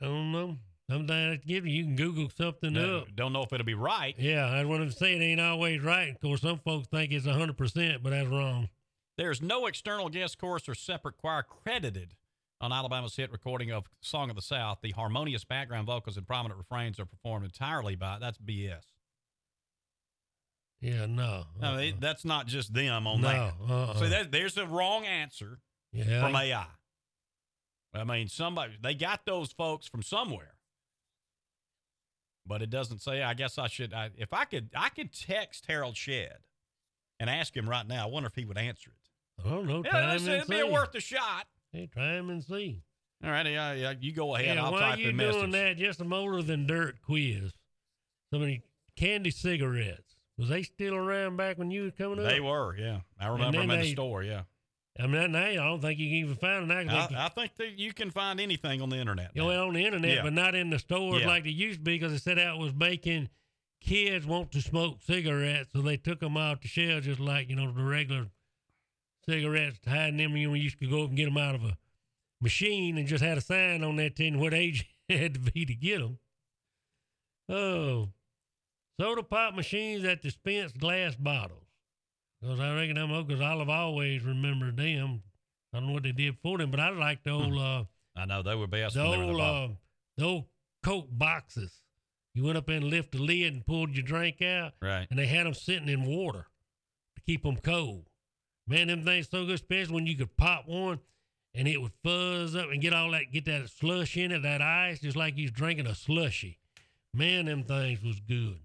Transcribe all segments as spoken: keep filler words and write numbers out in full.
I don't know. Sometimes I give you, you can Google something No, up. don't know if it'll be right. Yeah, that's what I'm saying. It ain't always right. Of course, some folks think it's one hundred percent, but that's wrong. There's no external guest chorus or separate choir credited on Alabama's hit recording of Song of the South. The harmonious background vocals and prominent refrains are performed entirely by, that's B S. Yeah, no. No, uh-uh. it, that's not just them on No, that. uh-uh. So that, there's a wrong answer Yeah. from A I. I mean, somebody, they got those folks from somewhere. But it doesn't say, I guess I should, I, if I could, I could text Harold Shedd and ask him right now. I wonder if he would answer it. I don't know. Yeah, Try let's him say and it'd be see. worth a shot. Hey, try him and see. All right, yeah, yeah, you go ahead. Yeah, I'll while type you the doing message. that, just a older than dirt quiz. So many candy cigarettes. Was they still around back when you were coming up? They were, yeah. I remember then them in the they- store, yeah. I mean, now I don't think you can even find them. now. 'cause they I, I think that you can find anything on the internet. You know, now. on the internet, Yeah. but not in the stores Yeah. like they used to be, because they said that was making kids want to smoke cigarettes, so they took them off the shelves, just like, you know, the regular cigarettes, hiding them. You know, we used to go up and get them out of a machine and just had a sign on that telling you what age you had to be to get them. Oh, soda pop machines that dispense glass bottles. Because I reckon them, because I've always remembered them. I don't know what they did for them, but I like the old, uh, I know, they were best the when they were in the old, bottle. uh, the old Coke boxes. You went up and lifted the lid and pulled your drink out, Right. and they had them sitting in water to keep them cold. Man, them things so good, especially when you could pop one and it would fuzz up and get all that, get that slush in it, that ice, just like you was drinking a slushy. Man, them things was good.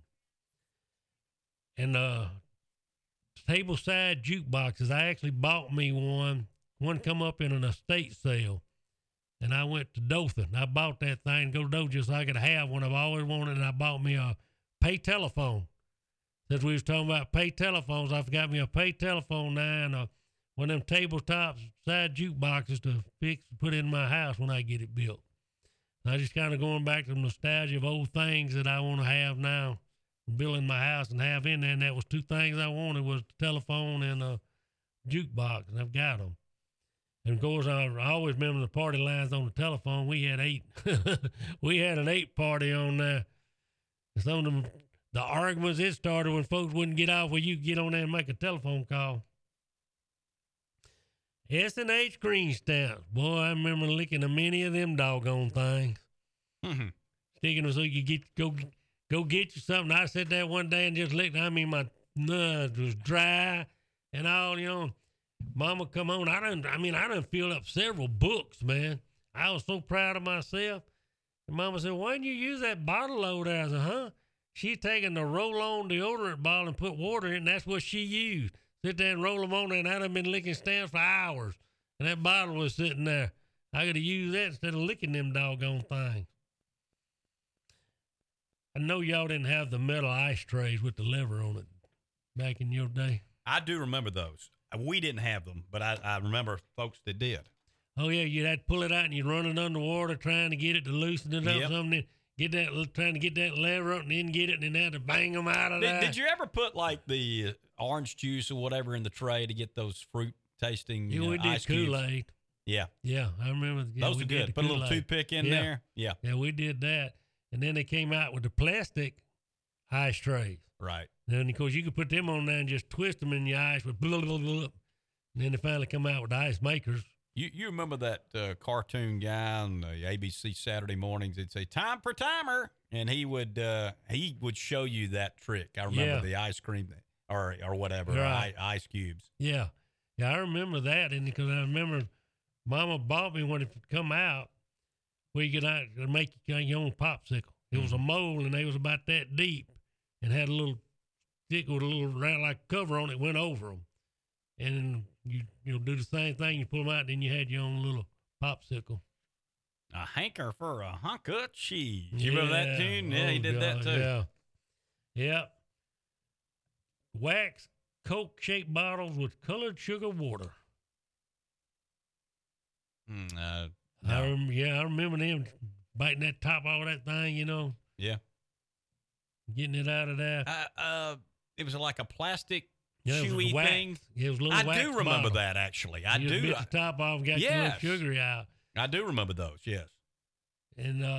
And uh, table side jukeboxes, I actually bought me one. One come up in an estate sale. And I went to Dothan. I bought that thing, go to Dothan just so I could have one I've always wanted, and I bought me a pay telephone. Since we was talking about pay telephones, I forgot me a pay telephone now and uh, one of them tabletop side jukeboxes to fix, put in my house when I get it built. I just kind of going back to the nostalgia of old things that I want to have now, building my house and have in there. And that was two things I wanted, was the telephone and a jukebox, and I've got them. And of course, I, I always remember the party lines on the telephone. We had eight. we had an eight party on there. And some of them, the arguments it started when folks wouldn't get off where you could get on there and make a telephone call. S and H green stamps. Boy, I remember licking a many of them doggone things. Mm-hmm. Sticking them so you could get, go, go get you something. I sat there one day and just licked. I mean, my nuts was dry and all, you know. Mama come on. I done, I mean, I done filled up several books, man. I was so proud of myself. And Mama said, why didn't you use that bottle over there? I said, huh? She taken the roll-on deodorant bottle and put water in it, and that's what she used. Sit there and roll them on there, and I'd have been licking stamps for hours. And that bottle was sitting there. I could have used that instead of licking them doggone things. I know y'all didn't have the metal ice trays with the lever on it back in your day. I do remember those. We didn't have them, but I, I remember folks that did. Oh, yeah, you'd have to pull it out and you'd run it underwater trying to get it to loosen it up Yep. something. Get that, trying to get that lever up and then get it and then have to bang them out of Did, there. did you ever put like the uh, orange juice or whatever in the tray to get those fruit tasting Yeah, uh, we did ice cubes? Kool-Aid. Yeah, Yeah, I remember. Yeah, those we are did good. the Put a little Kool-Aid. toothpick in Yeah. there. Yeah, Yeah, we did that. And then they came out with the plastic ice trays. right. Then, of course, you could put them on there and just twist them in your ice with blah, blah, blah, blah. And then they finally come out with the ice makers. You you remember that uh, cartoon guy on the A B C Saturday mornings? He'd say "time for timer," and he would uh, he would show you that trick. I remember Yeah. the ice cream or or whatever Right. I, ice cubes. Yeah. Yeah, I remember that. And because I remember Mama bought me when it come out, where you could out, make your own popsicle. It was a mold, and they was about that deep and had a little stick with a little round like cover on it, went over them. And you you know, do the same thing. You pull them out, then you had your own little popsicle. A hanker for a hunk of cheese. You remember that tune? Yeah, he Oh, did that God, too. Yeah. Yep. Wax Coke shaped bottles with colored sugar water. Mm, uh, I no. rem- yeah, I remember them biting that top off of that thing, you know, Yeah. getting it out of there. Uh, uh, it was like a plastic Yeah, it was chewy wax. thing. It was a little I wax do remember bottle. that actually. I you do. bit the top off and got your Yes. little sugary out. I do remember those. Yes. And uh,